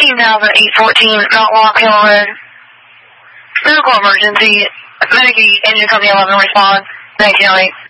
15,814 Mount Walk Hill Road. Medical emergency. Medicaid, engine company 11 respond. 1908.